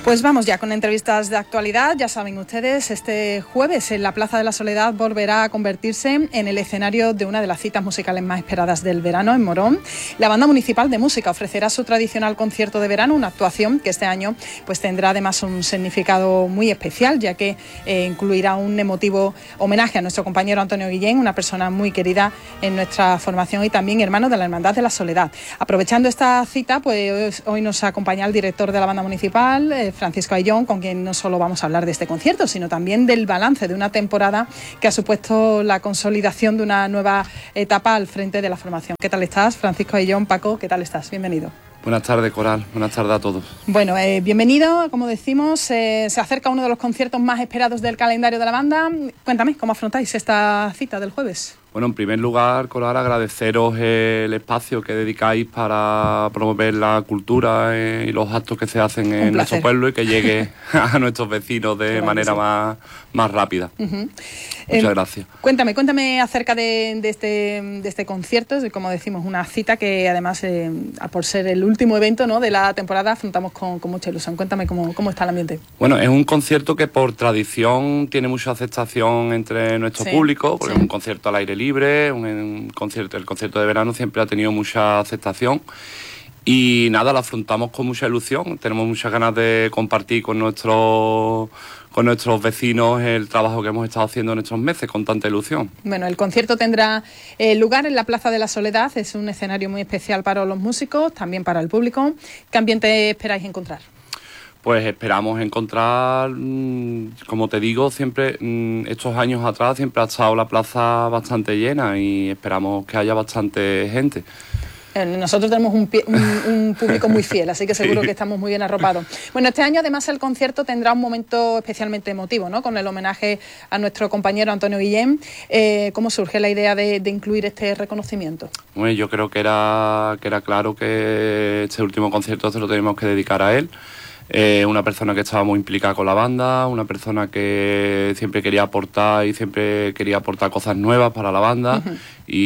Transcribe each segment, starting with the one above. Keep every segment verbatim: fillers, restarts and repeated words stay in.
Pues vamos ya con entrevistas de actualidad. Ya saben ustedes, este jueves en la Plaza de la Soledad volverá a convertirse en el escenario de una de las citas musicales más esperadas del verano en Morón. La Banda Municipal de Música ofrecerá su tradicional concierto de verano, una actuación que este año pues tendrá además un significado muy especial, ya que eh, incluirá un emotivo homenaje a nuestro compañero Antonio Guillén, una persona muy querida en nuestra formación y también hermano de la Hermandad de la Soledad. Aprovechando esta cita, pues hoy nos acompaña el director de la Banda Municipal, eh, Francisco Ayllón, con quien no solo vamos a hablar de este concierto, sino también del balance de una temporada que ha supuesto la consolidación de una nueva etapa al frente de la formación. ¿Qué tal estás, Francisco Ayllón? Paco, ¿qué tal estás? Bienvenido. Buenas tardes, Coral. Buenas tardes a todos. Bueno, eh, bienvenido. Como decimos, eh, se acerca uno de los conciertos más esperados del calendario de la banda. Cuéntame, ¿cómo afrontáis esta cita del jueves? Bueno, en primer lugar, Coral, agradeceros el espacio que dedicáis para promover la cultura eh, y los actos que se hacen en nuestro pueblo y que llegue a nuestros vecinos de claro manera sí. más, más rápida. Uh-huh. Muchas eh, gracias. Cuéntame, cuéntame acerca de, de, este, de este concierto. Es, como decimos, una cita que además, eh, por ser el último evento, ¿no?, de la temporada, afrontamos con, con mucha ilusión. Cuéntame cómo, cómo está el ambiente. Bueno, es un concierto que por tradición tiene mucha aceptación entre nuestro sí, público, porque sí. es un concierto al aire libre, un, un concierto, el concierto de verano siempre ha tenido mucha aceptación y nada, lo afrontamos con mucha ilusión. Tenemos muchas ganas de compartir con nuestros con nuestros vecinos el trabajo que hemos estado haciendo en estos meses con tanta ilusión. Bueno, el concierto tendrá eh, lugar en la Plaza de la Soledad. Es un escenario muy especial para los músicos, también para el público. ¿Qué ambiente esperáis encontrar? Pues esperamos encontrar, como te digo, siempre estos años atrás siempre ha estado la plaza bastante llena y esperamos que haya bastante gente. Nosotros tenemos un, pie, un, un público muy fiel, así que seguro sí. que estamos muy bien arropados. Bueno, este año además el concierto tendrá un momento especialmente emotivo, ¿no?, con el homenaje a nuestro compañero Antonio Guillén. Eh, ¿Cómo surge la idea de, de incluir este reconocimiento? Bueno, yo creo que era, que era claro que este último concierto se lo tenemos que dedicar a él. Eh, una persona que estaba muy implicada con la banda, una persona que siempre quería aportar y siempre quería aportar cosas nuevas para la banda uh-huh.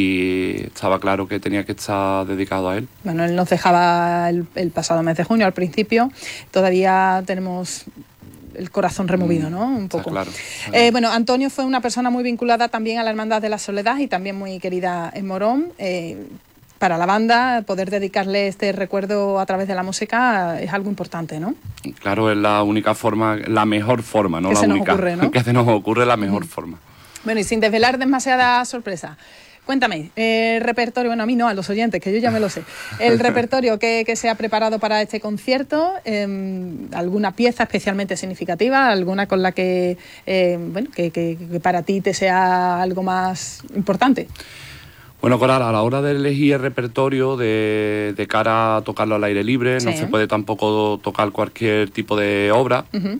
y estaba claro que tenía que estar dedicado a él. Bueno, él nos dejaba el, el pasado mes de junio, al principio. Todavía tenemos el corazón removido, ¿no? Un poco. Claro, claro. Eh, bueno, Antonio fue una persona muy vinculada también a la Hermandad de la Soledad y también muy querida en Morón. Eh, Para la banda, poder dedicarle este recuerdo a través de la música es algo importante, ¿no? Claro, es la única forma, la mejor forma, no que la se única. Nos ocurre, ¿no? Que se nos ocurre la mejor mm. forma. Bueno, y sin desvelar demasiada sorpresa, cuéntame, el repertorio, bueno, a mí no, a los oyentes, que yo ya me lo sé. El repertorio que, que se ha preparado para este concierto, eh, ¿alguna pieza especialmente significativa? ¿Alguna con la que, eh, bueno, que, que, que para ti te sea algo más importante? Bueno, Coral, a la hora de elegir el repertorio de, de cara a tocarlo al aire libre, sí. no se puede tampoco tocar cualquier tipo de obra. Uh-huh.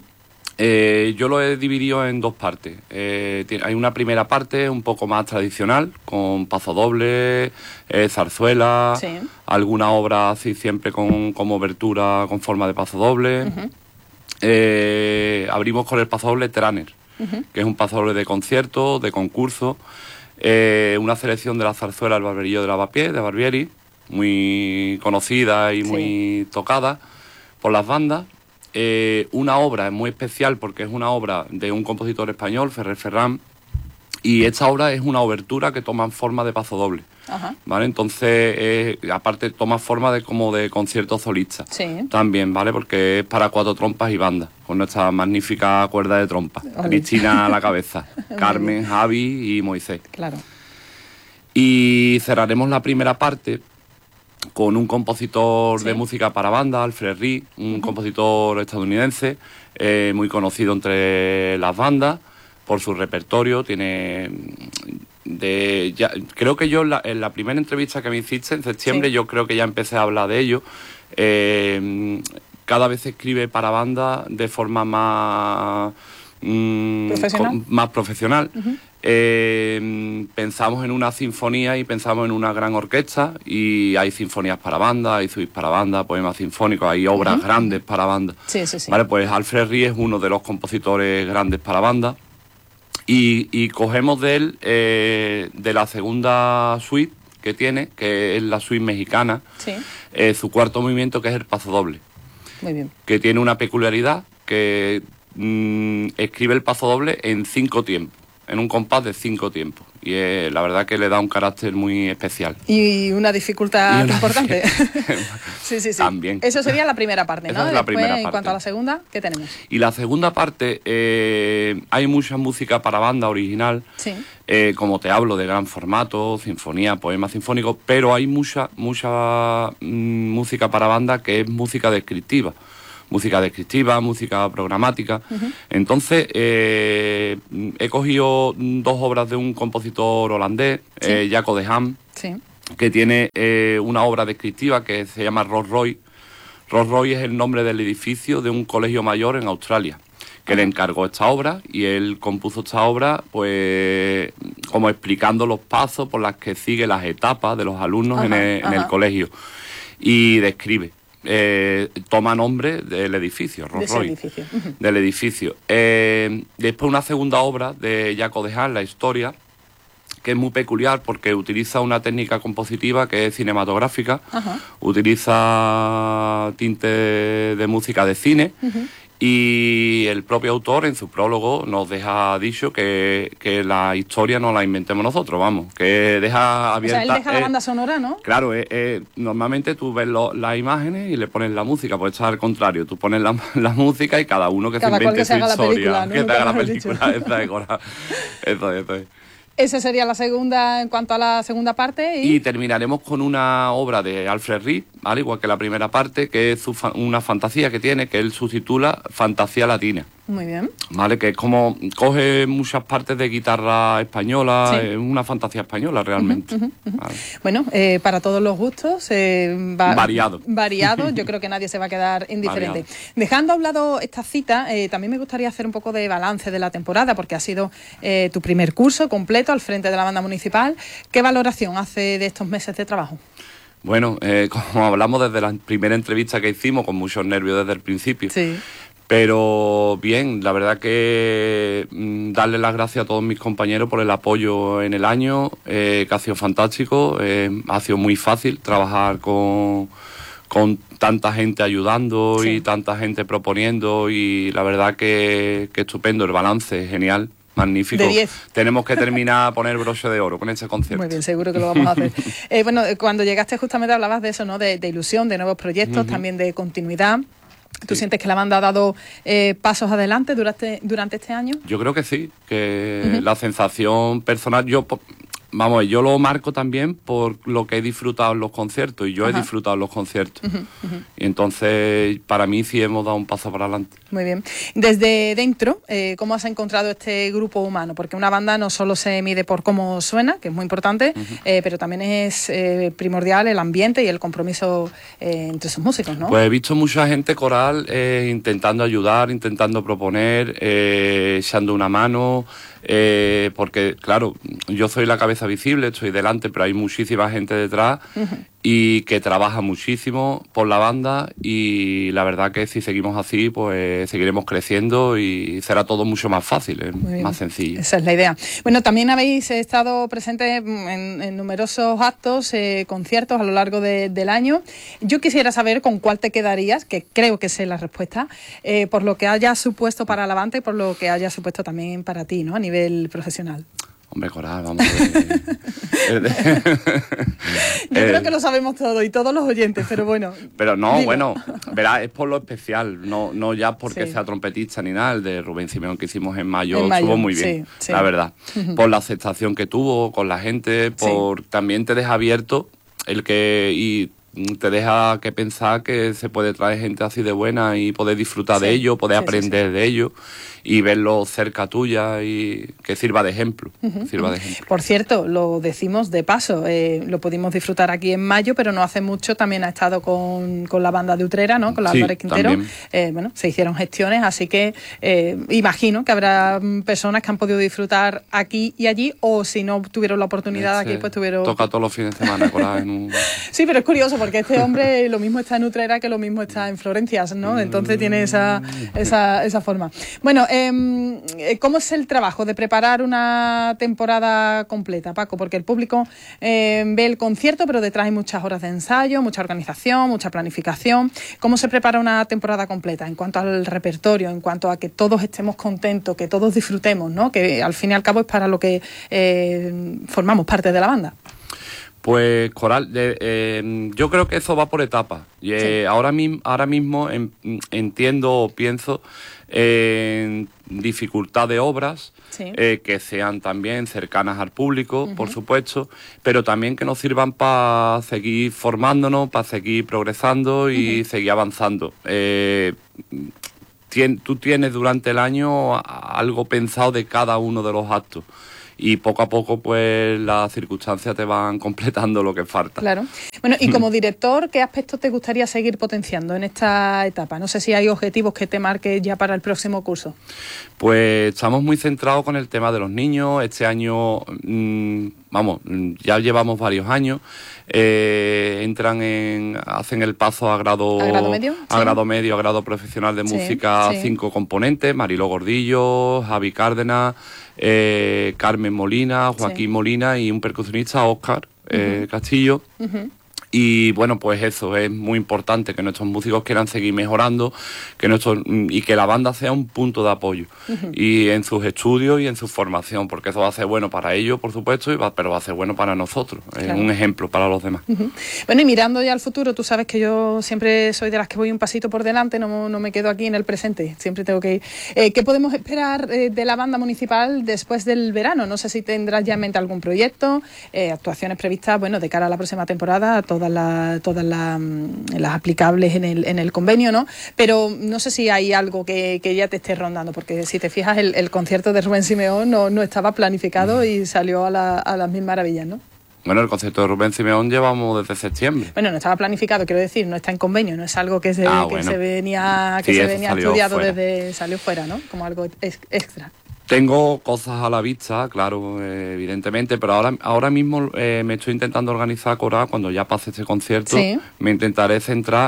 Eh, yo lo he dividido en dos partes. Eh, hay una primera parte un poco más tradicional, con pasodoble, eh, zarzuela, sí. alguna obra así siempre con, como obertura con forma de pasodoble. Uh-huh. Eh, abrimos con el pasodoble Teraner, uh-huh. que es un pasodoble de concierto, de concurso. Eh, una selección de la zarzuela El Barberillo de Lavapiés, de Barbieri, muy conocida y sí. muy tocada por las bandas. Eh, una obra muy especial porque es una obra de un compositor español, Ferrer Ferrán, y esta obra es una obertura que toma forma de pasodoble. Ajá. ¿Vale? Entonces, eh, aparte toma forma de como de concierto solista. Sí. También, ¿vale? Porque es para cuatro trompas y banda, con nuestra magnífica cuerda de trompa. Ole. Cristina a la cabeza, Carmen, Javi y Moisés. Claro. Y cerraremos la primera parte con un compositor sí. de música para banda, Alfred Reed, un uh-huh. compositor estadounidense, eh, muy conocido entre las bandas por su repertorio. Tiene... De, ya, creo que yo en la, en la primera entrevista que me hiciste en septiembre, sí. yo creo que ya empecé a hablar de ello. Eh, cada vez escribe para banda de forma más, mm, ¿Profesional? Con, más profesional. Uh-huh. Eh, pensamos en una sinfonía y pensamos en una gran orquesta, y hay sinfonías para banda, hay suites para banda, poemas sinfónicos, hay obras uh-huh. grandes para banda. Sí, sí, sí. Vale, pues Alfred Reed es uno de los compositores grandes para banda. Y, y cogemos de él, eh, de la segunda suite que tiene, que es la suite mexicana, sí. eh, su cuarto movimiento, que es el pasodoble. Muy bien. Que tiene una peculiaridad, que mmm, escribe el paso doble en cinco tiempos, en un compás de cinco tiempos. Y eh, la verdad que le da un carácter muy especial. Y una dificultad y una importante. sí, sí, sí. También. Eso sería la primera parte, Esa ¿no? es la Después, primera en parte. cuanto a la segunda, ¿qué tenemos? Y la segunda parte, eh, hay mucha música para banda original, sí. eh, como te hablo, de gran formato, sinfonía, poema sinfónico, pero hay mucha, mucha mmm, música para banda que es música descriptiva. Música descriptiva, música programática. Uh-huh. Entonces, eh, he cogido dos obras de un compositor holandés, sí. eh, Jaco de Ham, sí. que tiene eh, una obra descriptiva que se llama Rolls Royce. Rolls Royce es el nombre del edificio de un colegio mayor en Australia, que uh-huh. le encargó esta obra, y él compuso esta obra, pues, como explicando los pasos por las que sigue las etapas de los alumnos uh-huh. en, el, uh-huh. en el colegio, y describe. Eh, toma nombre del edificio, Rolls Royce, edificio. Uh-huh. del edificio. Eh, después una segunda obra de Jaco de Ham, La Historia, que es muy peculiar porque utiliza una técnica compositiva que es cinematográfica, uh-huh. utiliza tintes de música de cine, uh-huh. y el propio autor en su prólogo nos deja dicho que, que la historia no la inventemos nosotros, vamos, que deja abierta... O sea, él deja eh, la banda sonora, ¿no? Claro, eh, eh, normalmente tú ves lo, las imágenes y le pones la música, pues esto es al contrario, tú pones la, la música y cada uno que cada se invente que su se haga historia, la película, ¿no? que te haga la dicho. película, esa es cora. Eso, eso es. Esa sería la segunda, en cuanto a la segunda parte. Y, y terminaremos con una obra de Alfred Reed, al igual que la primera parte, que es su fa una fantasía que tiene, que él subtitula Fantasía Latina. Muy bien. Vale, que es como, coge muchas partes de guitarra española, sí. es una fantasía española realmente. Uh-huh, uh-huh. Vale. Bueno, eh, para todos los gustos, eh, va variado. Variado, yo creo que nadie se va a quedar indiferente. Variado. Dejando a un lado esta cita, eh, también me gustaría hacer un poco de balance de la temporada, porque ha sido eh, tu primer curso completo al frente de la banda municipal. ¿Qué valoración hace de estos meses de trabajo? Bueno, eh, como hablamos desde la primera entrevista que hicimos, con muchos nervios desde el principio. Sí. Pero bien, la verdad que mmm, darle las gracias a todos mis compañeros por el apoyo en el año, eh, que ha sido fantástico, eh, ha sido muy fácil trabajar con, con tanta gente ayudando, sí. y tanta gente proponiendo, y la verdad que, que estupendo, el balance, genial. Magnífico. De diez. Tenemos que terminar a poner broche de oro con ese concierto. Muy bien, seguro que lo vamos a hacer. eh, bueno, cuando llegaste justamente hablabas de eso, ¿no? De, de ilusión, de nuevos proyectos, uh-huh. también de continuidad. ¿Tú sí. sientes que la banda ha dado eh, pasos adelante durante, durante este año? Yo creo que sí, que uh-huh. la sensación personal, yo vamos, yo lo marco también por lo que he disfrutado en los conciertos, y yo uh-huh. he disfrutado en los conciertos. Uh-huh. Uh-huh. Y entonces, para mí sí hemos dado un paso para adelante. Muy bien. Desde dentro, eh, ¿cómo has encontrado este grupo humano? Porque una banda no solo se mide por cómo suena, que es muy importante, uh-huh. eh, pero también es eh, primordial el ambiente y el compromiso eh, entre sus músicos, ¿no? Pues he visto mucha gente coral eh, intentando ayudar, intentando proponer, eh, echando una mano... Eh, porque, claro, yo soy la cabeza visible, estoy delante, pero hay muchísima gente detrás uh-huh. y que trabaja muchísimo por la banda, y la verdad que si seguimos así, pues seguiremos creciendo y será todo mucho más fácil, eh, más sencillo. Esa es la idea. Bueno, también habéis estado presentes en, en numerosos actos, eh, conciertos a lo largo de, del año. Yo quisiera saber con cuál te quedarías, que creo que sé la respuesta, eh, por lo que haya supuesto para la banda y por lo que haya supuesto también para ti, ¿no? A nivel profesional. Hombre, coral, vamos a ver. Yo creo que lo sabemos todo y todos los oyentes, pero bueno. Pero no, dime. Bueno, verás, es por lo especial, no, no ya porque sí. sea trompetista ni nada. El de Rubén Simeón que hicimos en mayo, en mayo estuvo muy bien, sí, sí. la verdad. Uh-huh. Por la aceptación que tuvo con la gente, por sí. también te deja abierto el que... y te deja que pensar que se puede traer gente así de buena y poder disfrutar sí, de ello, poder sí, aprender sí, sí. de ello y verlo cerca tuya y que sirva de ejemplo. Uh-huh, sirva uh-huh. de ejemplo. Por cierto, lo decimos de paso, eh, lo pudimos disfrutar aquí en mayo, pero no hace mucho también ha estado con, con la banda de Utrera, ¿no? Con la sí, Álvarez Quintero. Eh, bueno, se hicieron gestiones, así que eh, imagino que habrá personas que han podido disfrutar aquí y allí, o si no tuvieron la oportunidad Ese aquí, pues tuvieron... Toca todos los fines de semana, colar en un... Sí, pero es curioso, porque este hombre lo mismo está en Utrera que lo mismo está en Florencias, ¿no? Entonces tiene esa, esa, esa forma. Bueno, eh, ¿cómo es el trabajo de preparar una temporada completa, Paco? Porque el público eh, ve el concierto, pero detrás hay muchas horas de ensayo, mucha organización, mucha planificación. ¿Cómo se prepara una temporada completa en cuanto al repertorio, en cuanto a que todos estemos contentos, que todos disfrutemos, ¿no? Que al fin y al cabo es para lo que eh, formamos parte de la banda? Pues, Coral, eh, eh, yo creo que eso va por etapas. Y, eh, sí. ahora, mi, ahora mismo en, entiendo o pienso en dificultad de obras, sí. eh, que sean también cercanas al público, uh-huh. por supuesto, pero también que nos sirvan para seguir formándonos, para seguir progresando y uh-huh. seguir avanzando. Eh, tien, tú tienes durante el año algo pensado de cada uno de los actos. Y poco a poco, pues, las circunstancias te van completando lo que falta. Claro. Bueno, y como director, ¿qué aspectos te gustaría seguir potenciando en esta etapa? No sé si hay objetivos que te marques ya para el próximo curso. Pues estamos muy centrados con el tema de los niños. Este año, mmm, vamos, ya llevamos varios años. Eh, entran en, hacen el paso a grado, ¿A grado medio? A sí. grado medio, a grado profesional de sí, música, sí. cinco componentes: Mariló Gordillo, Javi Cárdenas, eh, Carmen Molina, Joaquín sí. Molina y un percusionista, Óscar eh, uh-huh. Castillo. Uh-huh. Y bueno, pues eso, es muy importante que nuestros músicos quieran seguir mejorando, que nuestros, y que la banda sea un punto de apoyo, uh-huh. y en sus estudios y en su formación, porque eso va a ser bueno para ellos, por supuesto, y va, pero va a ser bueno para nosotros, claro. Es un ejemplo para los demás. Uh-huh. Bueno, y mirando ya al futuro, tú sabes que yo siempre soy de las que voy un pasito por delante, no, no me quedo aquí en el presente, siempre tengo que ir. Eh, ¿Qué podemos esperar eh, de la banda municipal después del verano? No sé si tendrás ya en mente algún proyecto, eh, actuaciones previstas, bueno, de cara a la próxima temporada, todas las todas la, las aplicables en el, en el convenio, ¿no? Pero no sé si hay algo que, que ya te esté rondando, porque si te fijas, el, el concierto de Rubén Simeón no, no estaba planificado y salió a, la, a las mil maravillas, ¿no? Bueno, el concierto de Rubén Simeón llevamos desde septiembre. Bueno, no estaba planificado, quiero decir, no está en convenio, no es algo que se, ah, que bueno. se venía, que sí, se venía estudiado fuera. desde... Salió fuera, ¿no? Como algo ex, extra. Tengo cosas a la vista, claro, eh, evidentemente, pero ahora, ahora mismo eh, me estoy intentando organizar, Cora, cuando ya pase este concierto, sí. me intentaré centrar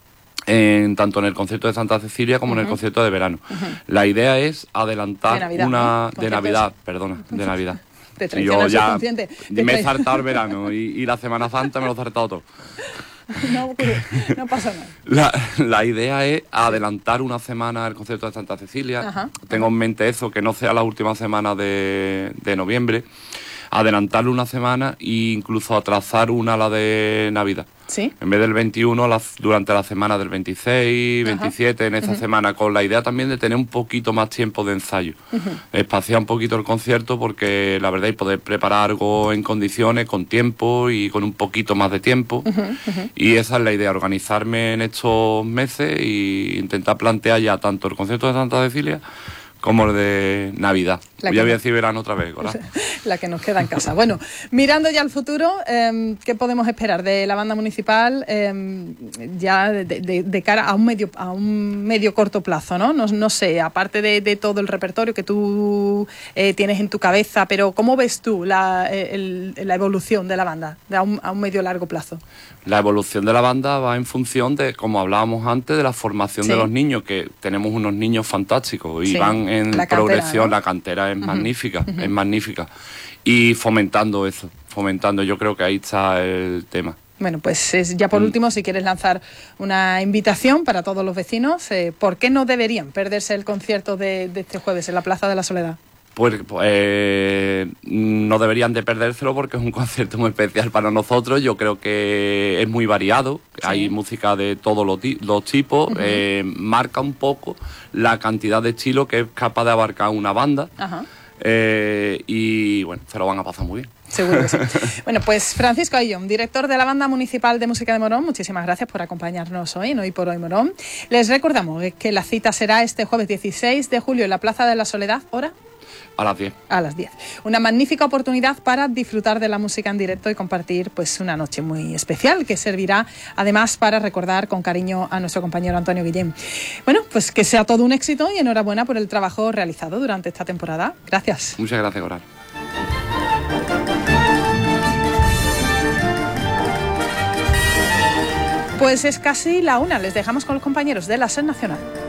en, tanto en el concierto de Santa Cecilia como uh-huh. en el concierto de verano. Uh-huh. La idea es adelantar de Navidad, una... ¿no? De Navidad, perdona, de Navidad. Te traiciona el subconsciente. Me he saltado el verano y, y la Semana Santa me lo he saltado todo. No, no pasa nada. La, la idea es adelantar una semana el concierto de Santa Cecilia. Ajá, Tengo ajá. en mente eso, que no sea la última semana de, de noviembre. Adelantarlo una semana e incluso atrasar una a la de Navidad. ¿Sí? En vez del veintiuno, las, durante la semana del veintiséis, ajá. veintisiete, en esa uh-huh. semana, con la idea también de tener un poquito más tiempo de ensayo. Uh-huh. Espaciar un poquito el concierto, porque la verdad es poder preparar algo en condiciones, con tiempo y con un poquito más de tiempo. Uh-huh. Uh-huh. Y esa es la idea, organizarme en estos meses e intentar plantear ya tanto el concierto de Santa Cecilia como el de Navidad. Ya voy a decir verano otra vez, ¿verdad? La que nos queda en casa. Bueno, mirando ya al futuro, eh, ¿qué podemos esperar de la banda municipal eh, ya de, de, de cara a un medio a un medio corto plazo, ¿no? No, no sé, aparte de, de todo el repertorio que tú eh, tienes en tu cabeza, pero ¿cómo ves tú la, el, la evolución de la banda de a, un, a un medio largo plazo? La evolución de la banda va en función de, como hablábamos antes, de la formación sí. de los niños, que tenemos unos niños fantásticos y sí. van en la progresión, cantera, ¿no? La cantera es uh-huh. magnífica, uh-huh. es magnífica. Y fomentando eso, fomentando, yo creo que ahí está el tema. Bueno, pues es, ya por último, si quieres lanzar una invitación para todos los vecinos, eh, ¿por qué no deberían perderse el concierto de, de este jueves en la Plaza de la Soledad? Pues eh, no deberían de perdérselo porque es un concierto muy especial para nosotros. Yo creo que es muy variado, sí. hay música de todos los, los tipos, uh-huh. eh, marca un poco la cantidad de estilo que es capaz de abarcar una banda. Uh-huh. eh, y bueno, se lo van a pasar muy bien. Seguro que sí. Bueno, pues Francisco Ayllón, director de la Banda Municipal de Música de Morón, muchísimas gracias por acompañarnos hoy en Hoy por Hoy Morón. Les recordamos que la cita será este jueves dieciséis de julio en la Plaza de la Soledad, ¿hora? A las diez. A las diez. Una magnífica oportunidad para disfrutar de la música en directo y compartir pues una noche muy especial que servirá además para recordar con cariño a nuestro compañero Antonio Guillén. Bueno, pues que sea todo un éxito y enhorabuena por el trabajo realizado durante esta temporada. Gracias. Muchas gracias, Coral. Pues es casi la una, les dejamos con los compañeros de la SER Nacional.